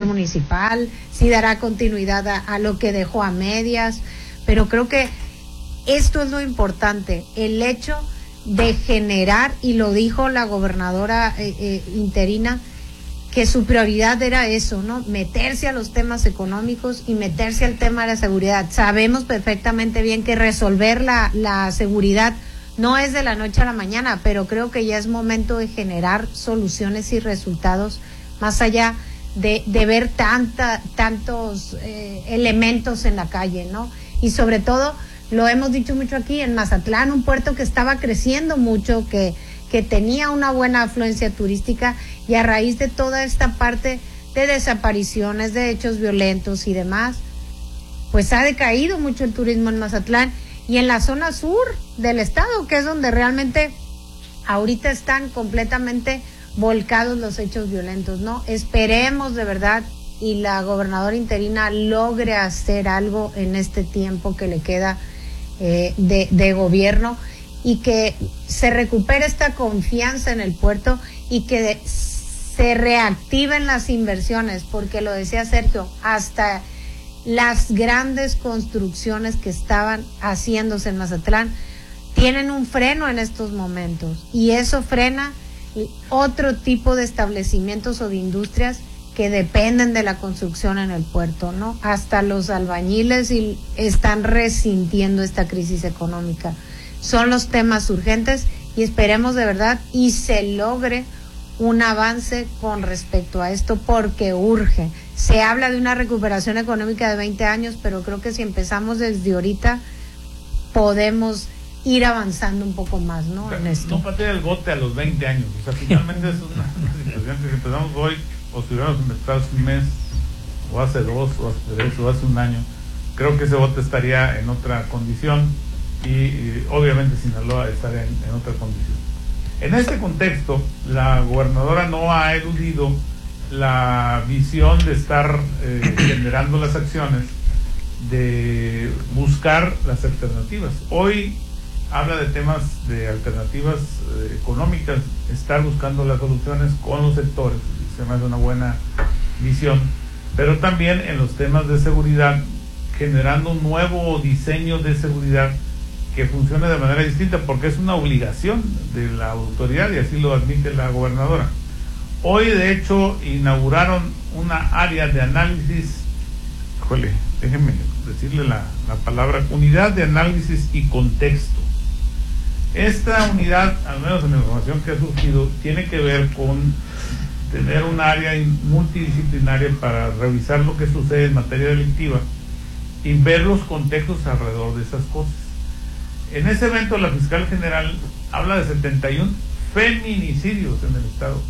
municipal, si dará continuidad a lo que dejó a medias, pero creo que esto es lo importante, el hecho de generar, y lo dijo la gobernadora interina, que su prioridad era eso, ¿no? Meterse a los temas económicos y meterse al tema de la seguridad. Sabemos perfectamente bien que resolver la seguridad no es de la noche a la mañana, pero creo que ya es momento de generar soluciones y resultados más allá de ver tantos elementos en la calle, ¿no? Y sobre todo, lo hemos dicho mucho aquí, en Mazatlán, un puerto que estaba creciendo mucho, que tenía una buena afluencia turística, y a raíz de toda esta parte de desapariciones, de hechos violentos y demás, pues ha decaído mucho el turismo en Mazatlán y en la zona sur del estado, que es donde realmente ahorita están completamente volcados los hechos violentos, ¿no? Esperemos de verdad y la gobernadora interina logre hacer algo en este tiempo que le queda de gobierno, y que se recupere esta confianza en el puerto y que se reactiven las inversiones, porque lo decía Sergio, hasta las grandes construcciones que estaban haciéndose en Mazatlán tienen un freno en estos momentos, y eso frena otro tipo de establecimientos o de industrias que dependen de la construcción en el puerto, ¿no? Hasta los albañiles están resintiendo esta crisis económica. Son los temas urgentes y esperemos de verdad y se logre un avance con respecto a esto, porque urge. Se habla de una recuperación económica de 20 años, pero creo que si empezamos desde ahorita podemos ir avanzando un poco más, ¿no? O sea, en esto. No patea el bote a los 20 años, o sea, finalmente es una situación que si empezamos hoy, o si hubiéramos empezado hace un mes, o hace 2, o hace 3, o hace un año, creo que ese bote estaría en otra condición, y obviamente Sinaloa estaría en otra condición. En este contexto, la gobernadora no ha eludido la visión de estar generando las acciones, de buscar las alternativas. Hoy habla de temas de alternativas económicas, estar buscando las soluciones con los sectores, se me hace una buena visión, pero también en los temas de seguridad, generando un nuevo diseño de seguridad que funcione de manera distinta, porque es una obligación de la autoridad y así lo admite la gobernadora. Hoy de hecho inauguraron una área de análisis, déjenme decirle la palabra, unidad de análisis y contexto. Esta unidad, al menos en la información que ha surgido, tiene que ver con tener un área multidisciplinaria para revisar lo que sucede en materia delictiva y ver los contextos alrededor de esas cosas. En ese evento la fiscal general habla de 71 feminicidios en el estado.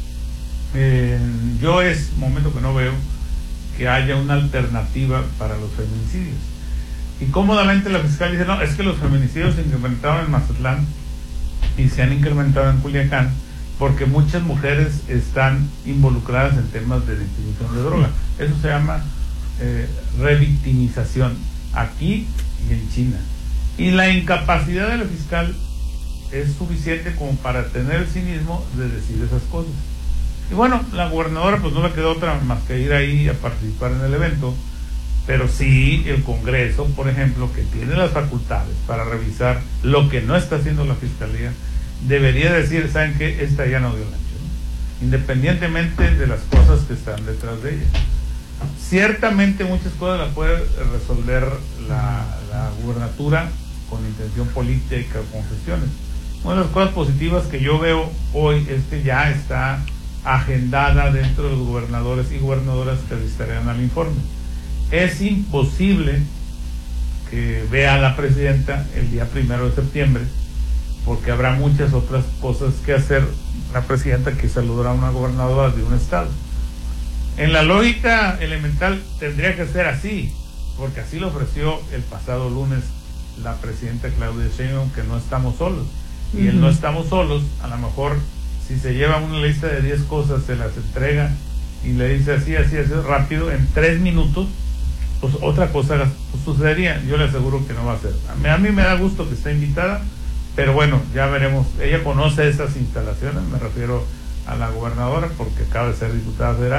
Yo es momento que no veo que haya una alternativa para los feminicidios. Y cómodamente la fiscal dice, no, es que los feminicidios se incrementaron en Mazatlán y se han incrementado en Culiacán porque muchas mujeres están involucradas en temas de distribución de droga. Eso se llama revictimización, aquí y en China. Y la incapacidad de la fiscal es suficiente como para tener el cinismo de decir esas cosas. Y bueno, la gobernadora pues no le quedó otra más que ir ahí a participar en el evento, pero sí el Congreso, por ejemplo, que tiene las facultades para revisar lo que no está haciendo la Fiscalía, debería decir, ¿saben qué? Esta ya no dio el ancho, ¿no? Independientemente de las cosas que están detrás de ella. Ciertamente muchas cosas las puede resolver la gubernatura con intención política, con gestiones. Una de las cosas positivas que yo veo hoy es que ya está agendada dentro de los gobernadores y gobernadoras que asistirán al informe. Es imposible que vea a la presidenta el día 1 de septiembre, porque habrá muchas otras cosas que hacer la presidenta que saludará a una gobernadora de un estado. En la lógica elemental tendría que ser así, porque así lo ofreció el pasado lunes la presidenta Claudia Sheinbaum, que no estamos solos. Y el no estamos solos, a lo mejor si se lleva una lista de 10 cosas, se las entrega y le dice así rápido, en 3 minutos, pues otra cosa sucedería. Yo le aseguro que no va a ser. A mí me da gusto que esté invitada, pero bueno, ya veremos. Ella conoce esas instalaciones, me refiero a la gobernadora, porque acaba de ser diputada federal.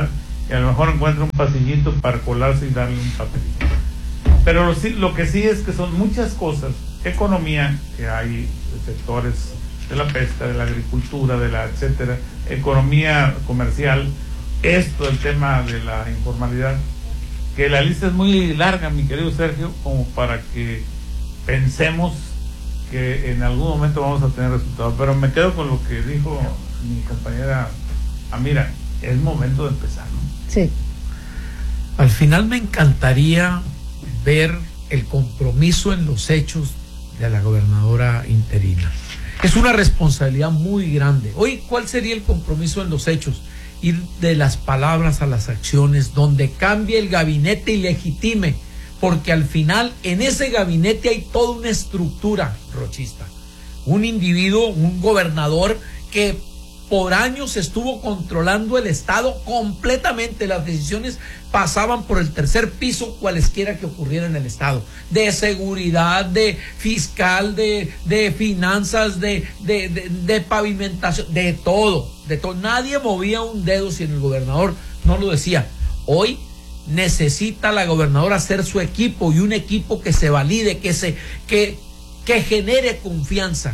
y a lo mejor encuentra un pasillito para colarse y darle un papelito. Pero lo que sí es que son muchas cosas, economía, que hay sectores de la pesca, de la agricultura, de la etcétera, economía comercial, el tema de la informalidad, que la lista es muy larga, mi querido Sergio, como para que pensemos que en algún momento vamos a tener resultados. Pero me quedo con lo que dijo mi compañera Amira, es momento de empezar, ¿no? Sí. Al final me encantaría ver el compromiso en los hechos de la gobernadora interina. Es una responsabilidad muy grande. Hoy, ¿cuál sería el compromiso en los hechos? Ir de las palabras a las acciones, donde cambie el gabinete y legitime, porque al final en ese gabinete hay toda una estructura rochista. Un individuo, un gobernador que por años estuvo controlando el Estado completamente. Las decisiones pasaban por el tercer piso, cualesquiera que ocurriera en el Estado. De seguridad, de fiscal, de finanzas, de pavimentación, de todo. Nadie movía un dedo si el gobernador no lo decía. Hoy necesita la gobernadora hacer su equipo, y un equipo que se valide, que genere confianza.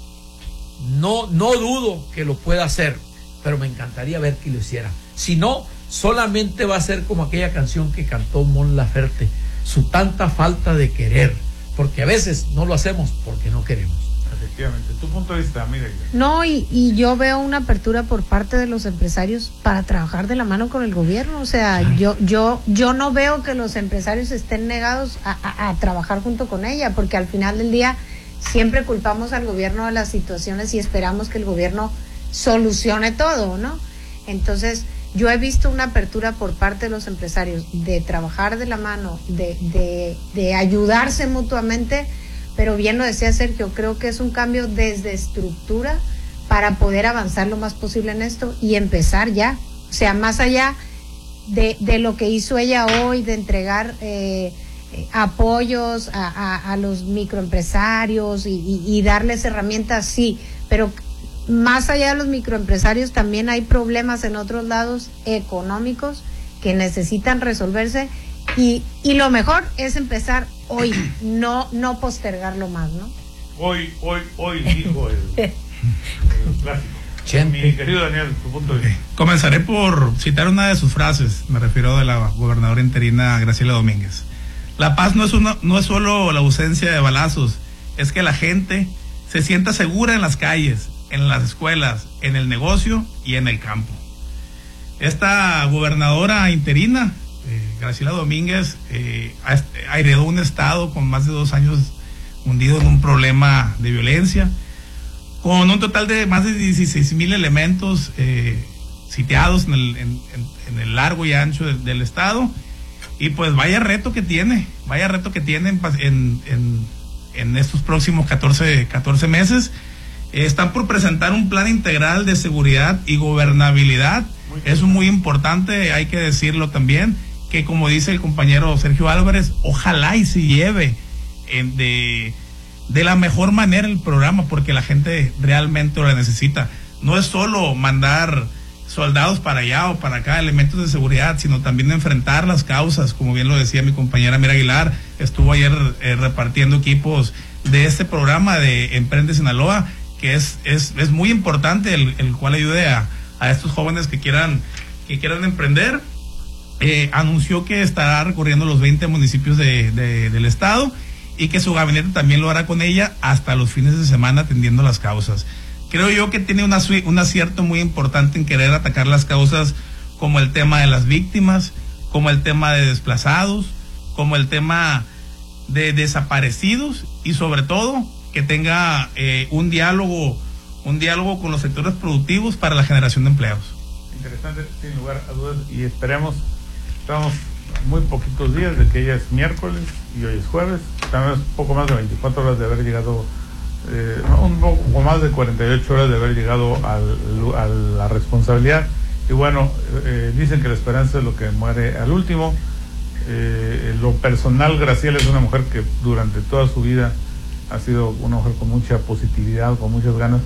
No dudo que lo pueda hacer, pero me encantaría ver que lo hiciera. Si no, solamente va a ser como aquella canción que cantó Mon Laferte, su tanta falta de querer, porque a veces no lo hacemos porque no queremos. Efectivamente, tu punto de vista, mire. No, y yo veo una apertura por parte de los empresarios para trabajar de la mano con el gobierno. O sea, yo no veo que los empresarios estén negados a trabajar junto con ella, porque al final del día siempre culpamos al gobierno de las situaciones y esperamos que el gobierno solucione todo, ¿no? Entonces, yo he visto una apertura por parte de los empresarios de trabajar de la mano, de ayudarse mutuamente, pero bien lo decía Sergio, creo que es un cambio desde estructura para poder avanzar lo más posible en esto y empezar ya. O sea, más allá de lo que hizo ella hoy, de entregar apoyos a los microempresarios y darles herramientas, sí, pero más allá de los microempresarios también hay problemas en otros lados económicos que necesitan resolverse, y lo mejor es empezar hoy, no postergarlo más, ¿no? Hoy dijo el clásico. Mi querido Daniel, tu punto de vista. Comenzaré por citar una de sus frases, me refiero de la gobernadora interina Graciela Domínguez. La paz no es solo la ausencia de balazos, es que la gente se sienta segura en las calles, en las escuelas, en el negocio y en el campo. Esta gobernadora interina, Graciela Domínguez, heredó un estado con más de 2 años hundido en un problema de violencia, con un total de más de 16,000 elementos sitiados en el largo y ancho del estado. Y pues vaya reto que tiene en estos próximos 14 meses. Están por presentar un plan integral de seguridad y gobernabilidad. Eso es muy importante, hay que decirlo también, que como dice el compañero Sergio Álvarez, ojalá y se lleve de la mejor manera el programa, porque la gente realmente lo necesita. No es solo mandar soldados para allá o para acá, elementos de seguridad, sino también enfrentar las causas, como bien lo decía mi compañera Mira Aguilar. Estuvo ayer repartiendo equipos de este programa de Emprende Sinaloa, que es muy importante, el cual ayude a estos jóvenes que quieran emprender. Anunció que estará recorriendo los 20 municipios del estado, y que su gabinete también lo hará con ella hasta los fines de semana atendiendo las causas. Creo yo que tiene un acierto muy importante en querer atacar las causas, como el tema de las víctimas, como el tema de desplazados, como el tema de desaparecidos, y sobre todo que tenga un diálogo con los sectores productivos para la generación de empleos. Interesante, sin lugar a dudas, y estamos muy poquitos días de que ella es miércoles y hoy es jueves. Estamos poco más de 24 horas de haber llegado, un poco más de 48 horas de haber llegado a la responsabilidad. Y bueno, dicen que la esperanza es lo que muere al último. Lo personal, Graciela es una mujer que durante toda su vida ha sido una mujer con mucha positividad, con muchas ganas.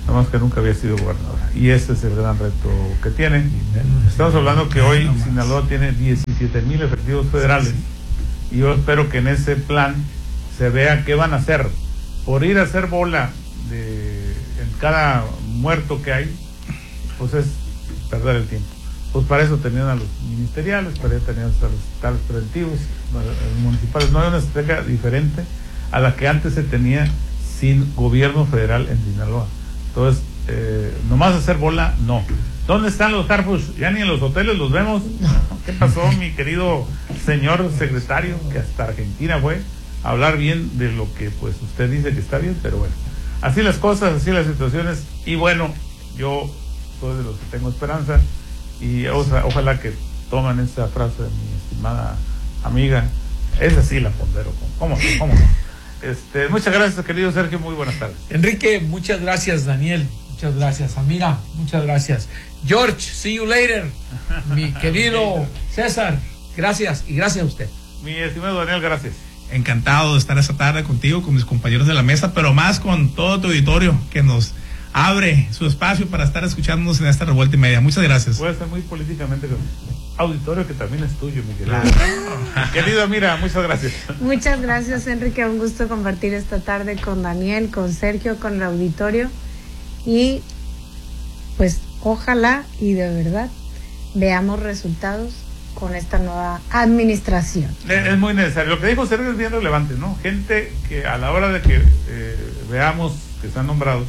nomás que nunca había sido gobernadora. Y ese es el gran reto que tiene. Estamos hablando que hoy Sinaloa tiene 17,000 efectivos federales, y yo espero que en ese plan se vea qué van a hacer. Por ir a hacer bola en cada muerto que hay, pues es perder el tiempo. Pues para eso tenían a los ministeriales, para eso tenían a los hospitales preventivos, municipales. No hay una estrategia diferente a la que antes se tenía sin gobierno federal en Sinaloa. Entonces, nomás hacer bola, no. ¿Dónde están los Harfush? Ya ni en los hoteles los vemos. ¿Qué pasó, mi querido señor secretario, que hasta Argentina fue a hablar bien de lo que pues usted dice que está bien? Pero bueno, así las cosas, así las situaciones. Y bueno, yo soy de los que tengo esperanza, y ojalá que tomen esa frase de mi estimada amiga. Esa sí la pondero. ¿Cómo no? Muchas gracias, querido Sergio, muy buenas tardes. Enrique, muchas gracias. Daniel, muchas gracias. Amira, muchas gracias. George, see you later. Mi querido César, gracias, y gracias a usted. Mi estimado Daniel, gracias. Encantado de estar esta tarde contigo, con mis compañeros de la mesa, pero más con todo tu auditorio que nos abre su espacio para estar escuchándonos en esta revuelta y media. Muchas gracias. Voy a ser muy políticamente auditorio, que también es tuyo, mi querido. Querido Amira, muchas gracias. Muchas gracias, Enrique. Un gusto compartir esta tarde con Daniel, con Sergio, con el auditorio. Y pues ojalá y de verdad veamos resultados con esta nueva administración. Es muy necesario. Lo que dijo Sergio es bien relevante, ¿no? Gente que a la hora de que veamos que están nombrados,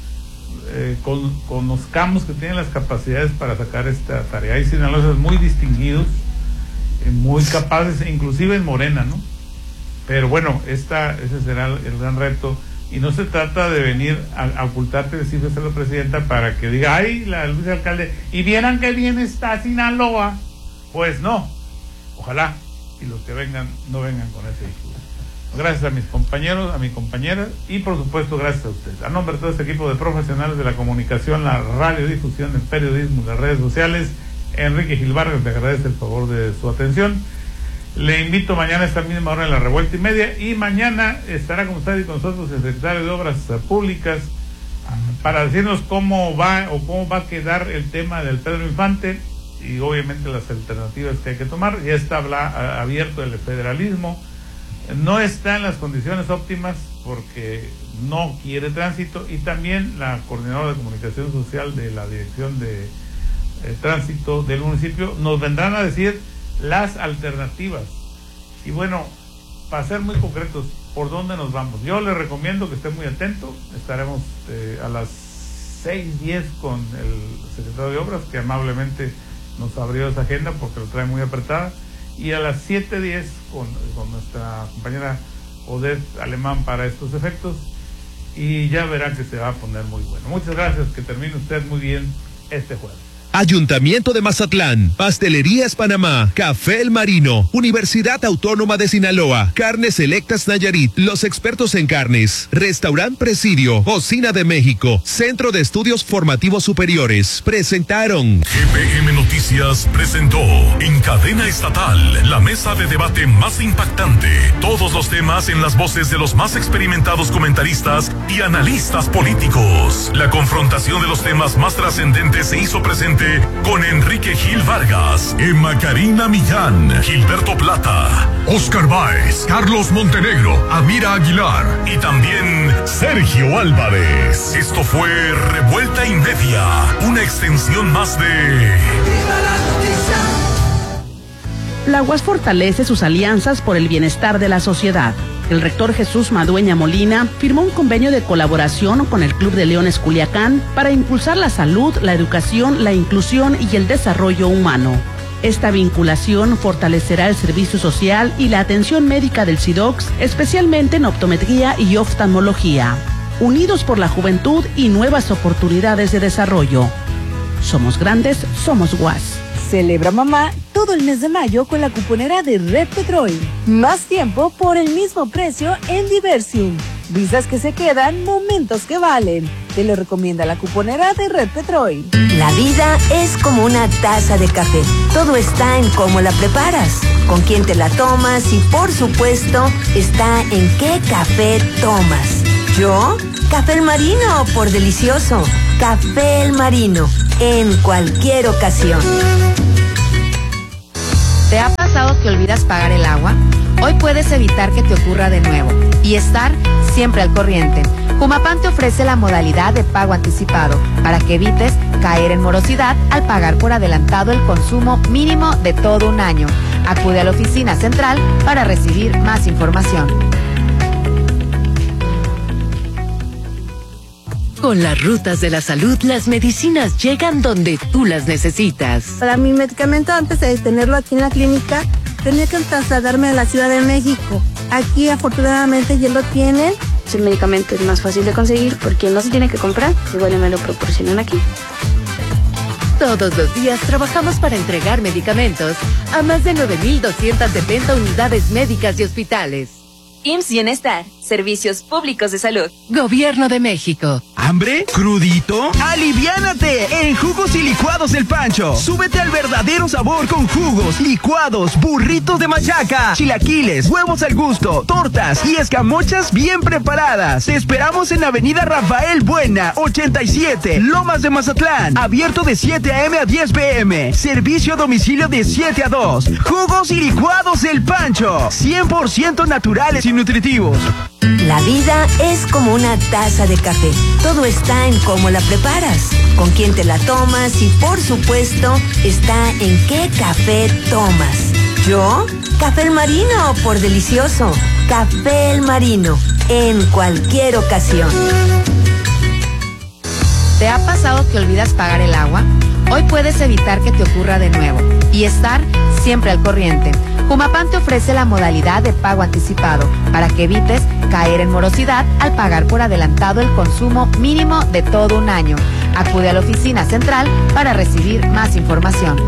conozcamos que tienen las capacidades para sacar esta tarea. Hay sinaloenses muy distinguidos, muy capaces, inclusive en Morena, ¿no? Pero bueno, ese será el gran reto. Y no se trata de venir a ocultarte, decirle a la presidenta para que diga, ay, el vicealcalde, y vieran que bien está Sinaloa. Pues no, ojalá, y los que vengan, no vengan con ese discurso. Gracias a mis compañeros, a mi compañera, y por supuesto gracias a ustedes. A nombre de todo este equipo de profesionales de la comunicación, la radiodifusión, el periodismo, las redes sociales, Enrique Gil Vargas le agradece el favor de su atención. Le invito mañana a esta misma hora en la revuelta y media, y mañana estará con usted y con nosotros el secretario de Obras Públicas para decirnos cómo va a quedar el tema del Pedro Infante y obviamente las alternativas que hay que tomar. Ya está abierto el federalismo, no está en las condiciones óptimas porque no quiere tránsito, y también la coordinadora de comunicación social de la dirección de tránsito del municipio nos vendrán a decir las alternativas. Y bueno, para ser muy concretos, ¿por dónde nos vamos? Yo les recomiendo que estén muy atentos. Estaremos a las 6:10 con el secretario de Obras, que amablemente nos abrió esa agenda porque lo trae muy apretada, y a las 7:10 con nuestra compañera Odette Alemán para estos efectos, y ya verán que se va a poner muy bueno. Muchas gracias, que termine usted muy bien este jueves. Ayuntamiento de Mazatlán, Pastelerías Panamá, Café El Marino, Universidad Autónoma de Sinaloa, Carnes Selectas Nayarit, los expertos en carnes, Restaurant Presidio, Cocina de México, Centro de Estudios Formativos Superiores, presentaron. GPM Noticias presentó en cadena estatal la mesa de debate más impactante. Todos los temas en las voces de los más experimentados comentaristas y analistas políticos. La confrontación de los temas más trascendentes se hizo presente con Enrique Gil Vargas, Emma Karina Millán, Gilberto Plata, Oscar Báez, Carlos Montenegro, Amira Aguilar y también Sergio Álvarez. Esto fue Revuelta y Media, una extensión más de... La UAS fortalece sus alianzas por el bienestar de la sociedad. El rector Jesús Madueña Molina firmó un convenio de colaboración con el Club de Leones Culiacán para impulsar la salud, la educación, la inclusión y el desarrollo humano. Esta vinculación fortalecerá el servicio social y la atención médica del SIDOCS, especialmente en optometría y oftalmología. Unidos por la juventud y nuevas oportunidades de desarrollo. Somos grandes, somos UAS. Celebra mamá todo el mes de mayo con la cuponera de Red Petrol. Más tiempo por el mismo precio en Diversium. Visas que se quedan, momentos que valen. Te lo recomienda la cuponera de Red Petrol. La vida es como una taza de café. Todo está en cómo la preparas, con quién te la tomas y por supuesto está en qué café tomas. ¿Yo? Café El Marino, por delicioso. Café El Marino, en cualquier ocasión. ¿Te ha pasado que olvidas pagar el agua? Hoy puedes evitar que te ocurra de nuevo y estar siempre al corriente. Jumapam te ofrece la modalidad de pago anticipado para que evites caer en morosidad al pagar por adelantado el consumo mínimo de todo un año. Acude a la oficina central para recibir más información. Con las rutas de la salud, las medicinas llegan donde tú las necesitas. Para mi medicamento, antes de tenerlo aquí en la clínica, tenía que trasladarme a la Ciudad de México. Aquí, afortunadamente, ya lo tienen. El medicamento es más fácil de conseguir porque no se tiene que comprar, igual me lo proporcionan aquí. Todos los días trabajamos para entregar medicamentos a más de 9,270 unidades médicas y hospitales. IMSS Bienestar, Servicios Públicos de Salud. Gobierno de México. ¿Hambre? ¿Crudito? ¡Aliviánate! En Jugos y Licuados El Pancho. Súbete al verdadero sabor con jugos, licuados, burritos de machaca, chilaquiles, huevos al gusto, tortas y escamochas bien preparadas. Te esperamos en Avenida Rafael Buena, 87, Lomas de Mazatlán. Abierto de 7 a.m. a 10 p.m. Servicio a domicilio de 7 a 2. Jugos y Licuados El Pancho. 100% naturales y nutritivos. La vida es como una taza de café. Todo está en cómo la preparas, con quién te la tomas y, por supuesto, está en qué café tomas. ¿Yo? Café El Marino, por delicioso. Café El Marino, en cualquier ocasión. ¿Te ha pasado que olvidas pagar el agua? Hoy puedes evitar que te ocurra de nuevo y estar siempre al corriente. Jumapam te ofrece la modalidad de pago anticipado para que evites caer en morosidad al pagar por adelantado el consumo mínimo de todo un año. Acude a la oficina central para recibir más información.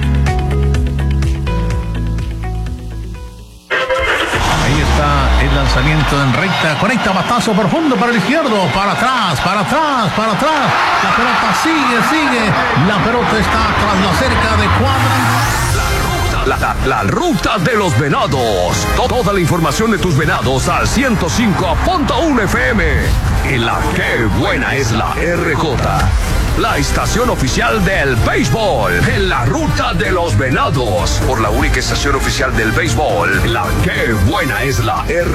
Ahí está el lanzamiento en recta, conecta batazo profundo para el izquierdo, para atrás, para atrás, para atrás. La pelota sigue, la pelota está tras la cerca de cuadra. La ruta de los venados. Toda la información de tus venados al 105.1 FM. En la que buena es la RJ. La estación oficial del béisbol. En la ruta de los venados. Por la única estación oficial del béisbol. La que buena es la RJ.